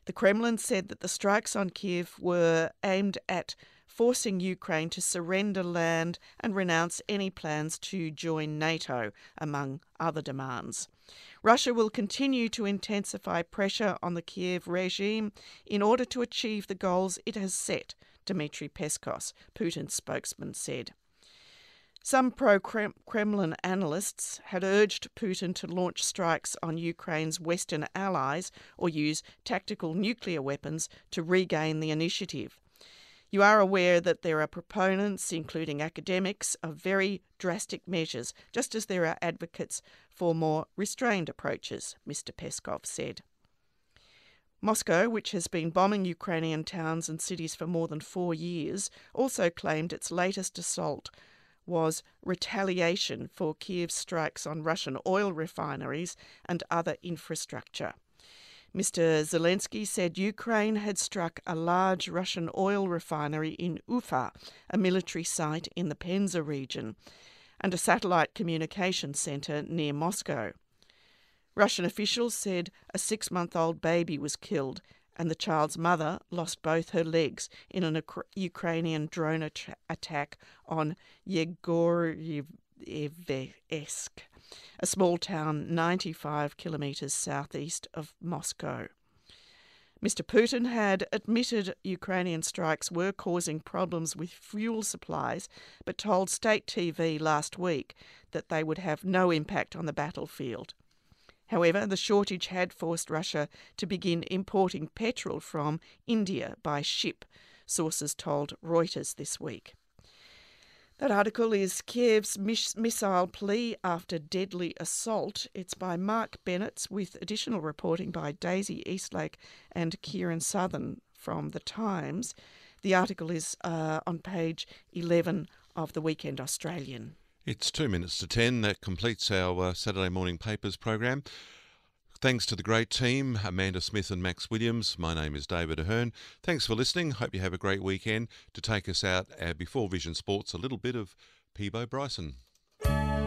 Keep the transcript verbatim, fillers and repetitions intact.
The Kremlin said that the strikes on Kiev were aimed at forcing Ukraine to surrender land and renounce any plans to join NATO, among other demands. Russia will continue to intensify pressure on the Kiev regime in order to achieve the goals it has set, Dmitry Peskov, Putin's spokesman, said. Some pro-Kremlin analysts had urged Putin to launch strikes on Ukraine's Western allies or use tactical nuclear weapons to regain the initiative. You are aware that there are proponents, including academics, of very drastic measures, just as there are advocates for more restrained approaches, Mister Peskov said. Moscow, which has been bombing Ukrainian towns and cities for more than four years, also claimed its latest assault was retaliation for Kiev's strikes on Russian oil refineries and other infrastructure. Mister Zelensky said Ukraine had struck a large Russian oil refinery in Ufa, a military site in the Penza region, and a satellite communications centre near Moscow. Russian officials said a six-month-old baby was killed and the child's mother lost both her legs in an Ukrainian drone at- attack on Yegoryesk, a small town ninety-five kilometres southeast of Moscow. Mister Putin had admitted Ukrainian strikes were causing problems with fuel supplies, but told state T V last week that they would have no impact on the battlefield. However, the shortage had forced Russia to begin importing petrol from India by ship, sources told Reuters this week. That article is Kiev's mis- missile plea after deadly assault. It's by Mark Bennett with additional reporting by Daisy Eastlake and Kieran Southern from The Times. The article is uh, on page eleven of the Weekend Australian. It's two minutes to ten. That completes our uh, Saturday morning papers program. Thanks to the great team, Amanda Smith and Max Williams. My name is David Ahern. Thanks for listening. Hope you have a great weekend. To take us out uh, before Vision Sports, a little bit of Peebo Bryson.